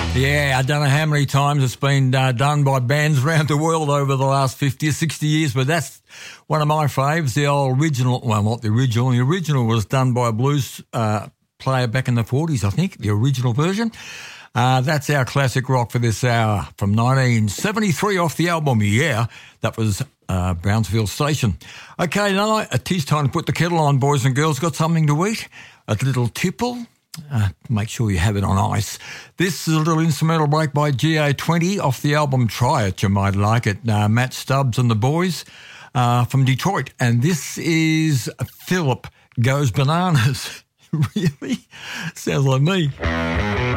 Yeah, I don't know how many times it's been done by bands around the world over the last 50 or 60 years, but that's one of my faves, the old original. Well, not the original. The original was done by a blues player back in the 40s, I think, the original version. That's our classic rock for this hour from 1973 off the album, Yeah. That was Brownsville Station. Okay, now it is time to put the kettle on, boys and girls. Got something to eat? A little tipple? Make sure you have it on ice. This is a little instrumental break by GA20 off the album Try It, you might like it. Matt Stubbs and the boys from Detroit. And this is Philip Goes Bananas. Really? Sounds like me.